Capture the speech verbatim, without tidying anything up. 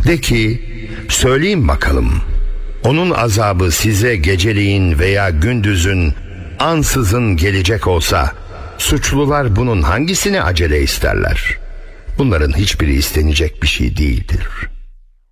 De ki, söyleyin bakalım, onun azabı size geceliğin veya gündüzün ansızın gelecek olsa, suçlular bunun hangisini acele isterler? Bunların hiçbiri istenecek bir şey değildir.